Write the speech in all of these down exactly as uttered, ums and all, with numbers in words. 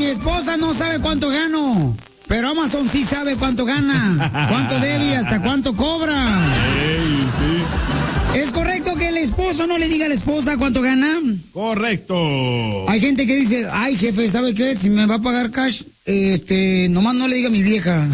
mi esposa no sabe cuánto gano, pero Amazon sí sabe cuánto gana, cuánto debe y hasta cuánto cobra. Hey, sí. ¿Es correcto que el esposo no le diga a la esposa cuánto gana? Correcto. Hay gente que dice, ay, jefe, ¿sabe qué? Si me va a pagar cash, este, nomás no le diga a mi vieja.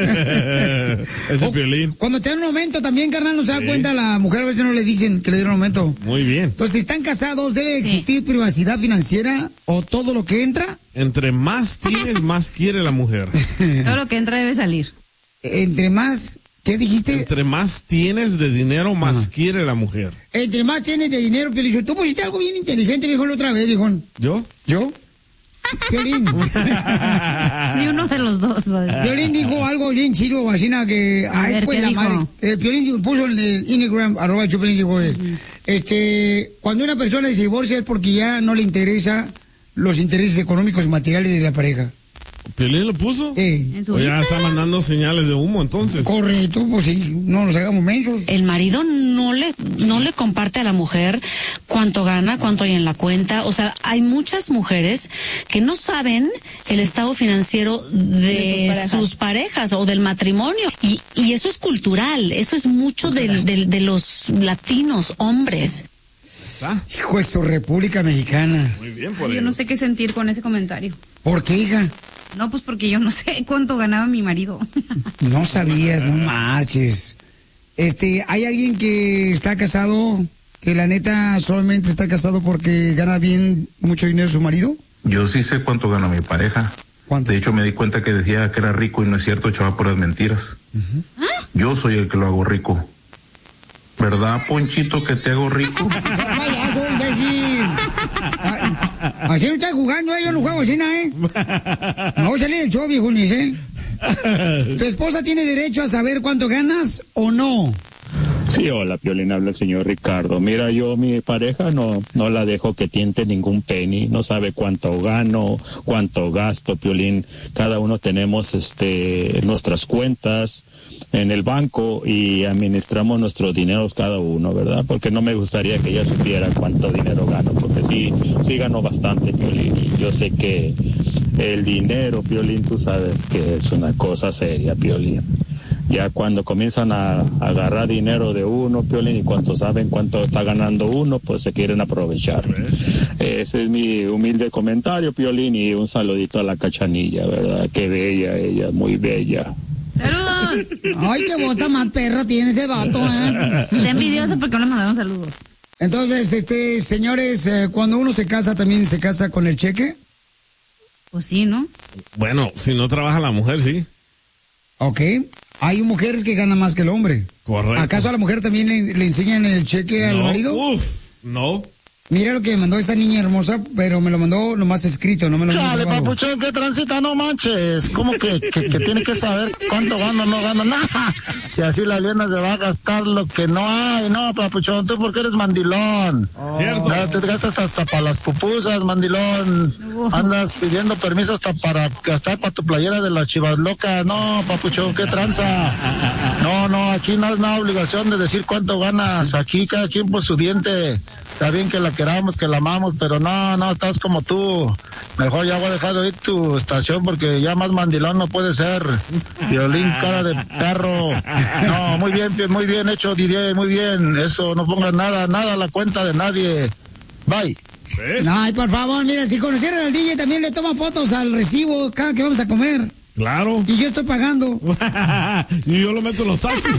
Ese Piolín. Cuando te dan un aumento también, carnal, no se da Sí. cuenta la mujer, a veces no le dicen que le dieron un aumento. Muy bien. Entonces, si están casados, ¿debe existir sí. privacidad financiera o todo lo que entra? Entre más tienes, más quiere la mujer. Todo lo que entra debe salir. Entre más... ¿Qué dijiste? Entre más tienes de dinero, más Ajá. quiere la mujer. Entre más tienes de dinero, Piolín. Tú pusiste algo bien inteligente, viejo, la otra vez, viejo. ¿Yo? ¿Yo? Piolín. Ni uno de los dos. Madre. Piolín dijo algo bien chido, vacina, que... A Ay, ver, pues ¿qué la dijo? madre. El Piolín puso en el Instagram, arroba Chupelín, dijo, eh, uh-huh. este, cuando una persona se divorcia es porque ya no le interesa los intereses económicos y materiales de la pareja. ¿Piolín lo puso? Sí. ¿En su O ya Instagram? está mandando señales de humo, entonces. Correcto, pues sí, no nos hagamos mensos. El marido no le no le comparte a la mujer cuánto gana, cuánto hay en la cuenta. O sea, hay muchas mujeres que no saben el estado financiero de, de sus, parejas. sus parejas o del matrimonio. Y, y eso es cultural, eso es mucho del, del, de los latinos, hombres. ¿Ah? Hijo de su República Mexicana. Muy bien, por Yo ello. no sé qué sentir con ese comentario. ¿Por qué, hija? No, pues porque yo no sé cuánto ganaba mi marido. No sabías, no marches. Este, ¿hay alguien que está casado, que la neta solamente está casado porque gana bien mucho dinero su marido? Yo sí sé cuánto gana mi pareja. ¿Cuánto? De hecho, me di cuenta que decía que era rico y no es cierto, echaba puras mentiras. Uh-huh. ¿Ah? Yo soy el que lo hago rico. ¿Verdad, Ponchito, que te hago rico? Vaya, soy imbécil. Así no estás jugando, ¿eh? Yo no juego así, ¿eh? No voy a salir del show, viejo, ni sé. ¿Tu esposa tiene derecho a saber cuánto ganas o no? Sí, hola, Piolín, habla el señor Ricardo. Mira, yo mi pareja no no la dejo que tiente ningún penny, no sabe cuánto gano, cuánto gasto, Piolín. Cada uno tenemos este nuestras cuentas en el banco y administramos nuestros dineros cada uno, ¿verdad? Porque no me gustaría que ella supiera cuánto dinero gano, porque sí, sí gano bastante, Piolín, y yo sé que el dinero, Piolín, tú sabes que es una cosa seria, Piolín. Ya cuando comienzan a, a agarrar dinero de uno, Piolín, y cuando saben cuánto está ganando uno, pues se quieren aprovechar. Ese es mi humilde comentario, Piolín, y un saludito a la Cachanilla, ¿verdad? Qué bella ella, muy bella. ¡Saludos! Ay, qué voz tan más perra tiene ese vato, ¿eh? Está envidioso porque no le mandaron saludos. Entonces, este, señores, eh, cuando uno se casa, ¿también se casa con el cheque? Pues sí, ¿no? Bueno, si no trabaja la mujer, sí. Ok. Hay mujeres que ganan más que el hombre. Correcto. ¿Acaso a la mujer también le, le enseñan el cheque al no, marido? Uf, no. Mira lo que me mandó esta niña hermosa, pero me lo mandó nomás escrito, no me lo mandó. Chale, papuchón, que transita, no manches. ¿Cómo que, que, que tiene que saber cuánto gano o no gano? Nada. Si así la Liana se va a gastar lo que no hay. No, papuchón, tú porque eres mandilón. Oh. Cierto. Ya te gastas hasta para las pupusas, mandilón. Uh. Andas pidiendo permiso hasta para gastar para tu playera de las Chivas Locas. No, papuchón, qué tranza. No, no, aquí no es nada obligación de decir cuánto ganas. Aquí cada quien por su diente. Está bien que la queramos, que la amamos, pero no, no, estás como tú. Mejor ya voy a dejar de oír tu estación porque ya más mandilón no puede ser. Violín, cara de perro. No, muy bien, muy bien hecho, Didier, muy bien. Eso, no pongas nada, nada a la cuenta de nadie. Bye. ¿Ves? Ay, por favor, mira, si conocieran al D J también le toma fotos al recibo cada que vamos a comer. Claro. Y yo estoy pagando. Y yo lo meto en los taxis.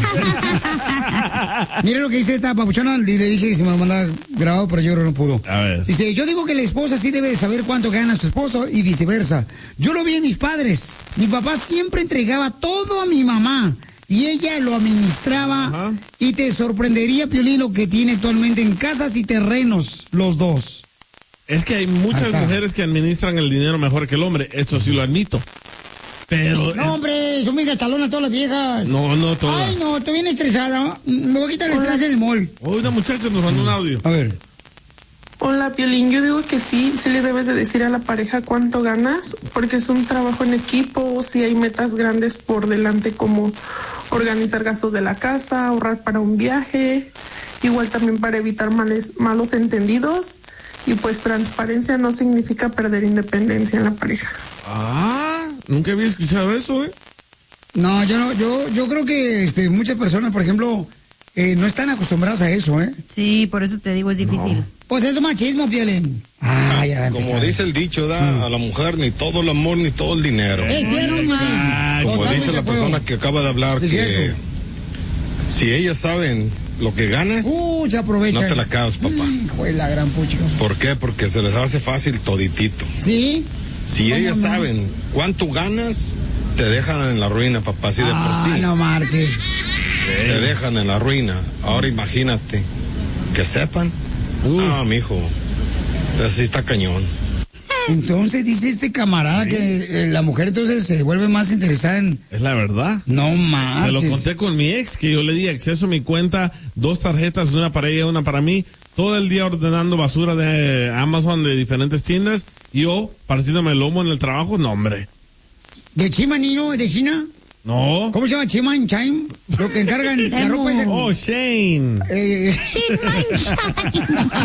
Mira lo que dice esta papuchona, y le dije que se me lo mandaba grabado, pero yo creo que no pudo. A ver. Dice, yo digo que la esposa sí debe saber cuánto gana su esposo y viceversa. Yo lo vi en mis padres. Mi papá siempre entregaba todo a mi mamá y ella lo administraba. Ajá. Y te sorprendería, Piolín, lo que tiene actualmente en casas y terrenos, los dos. Es que hay muchas mujeres que administran el dinero mejor que el hombre, eso sí lo admito. Pero... No, hombre, son muy gastalonas todas las viejas. No, no todas. Ay, no, estoy bien estresada. Me voy a quitar el estrés en el mall. Hoy una muchacha nos mandó un audio. A ver. Hola, Piolín, yo digo que sí, sí le debes de decir a la pareja cuánto ganas, porque es un trabajo en equipo, si hay metas grandes por delante como organizar gastos de la casa, ahorrar para un viaje, igual también para evitar males, malos entendidos. Y pues transparencia no significa perder independencia en la pareja. Ah, nunca había escuchado eso, ¿eh? No, yo no, yo, yo creo que este, muchas personas, por ejemplo, eh, no están acostumbradas a eso, ¿eh? Sí, por eso te digo, es difícil. No. Pues eso es machismo, Piolín. Ah, ya va a Como empezar. dice el dicho, da mm. a la mujer ni todo el amor ni todo el dinero. Es cierto, man. Como Totalmente dice la persona que acaba de hablar, es que cierto. si ellas saben lo que ganas, uh, se aprovechan. No te la acabas, papá. Hijo de la gran pucha. ¿Por qué? Porque se les hace fácil toditito. ¿Sí? Si ellas no? saben cuánto ganas, te dejan en la ruina, papá, así de ah, por sí. no marches. Te dejan en la ruina. Ahora imagínate, que sepan. Uf. Ah, mijo, así está cañón. Entonces dice este camarada sí. que eh, la mujer entonces se vuelve más interesada en... Es la verdad. No marches. Se lo conté con mi ex, que yo le di acceso a mi cuenta, dos tarjetas, una para ella y una para mí, todo el día ordenando basura de Amazon de diferentes tiendas, y yo partiéndome el lomo en el trabajo, no hombre. ¿De Chima, niño? ¿De China? No. ¿Cómo se llama? Chiman Chain. Lo que encargan la ropa esa. Oh, Shane. Eh, Chiman Chain.